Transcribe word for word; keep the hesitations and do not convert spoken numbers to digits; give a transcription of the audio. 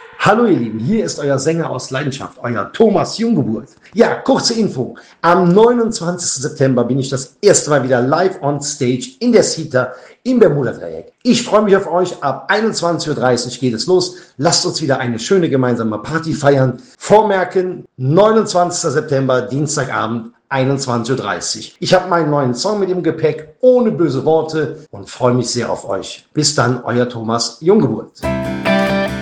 Hallo ihr Lieben, hier ist euer Sänger aus Leidenschaft, euer Thomas Junggeburt. Ja, kurze Info. Am neunundzwanzigsten September bin ich das erste Mal wieder live on stage in der Cita im Bermuda-Dreieck. Ich freue mich auf euch. Ab einundzwanzig Uhr dreißig geht es los. Lasst uns wieder eine schöne gemeinsame Party feiern. Vormerken, neunundzwanzigsten September, Dienstagabend, einundzwanzig Uhr dreißig. Ich habe meinen neuen Song mit im Gepäck, ohne böse Worte, und freue mich sehr auf euch. Bis dann, euer Thomas Junggeburt.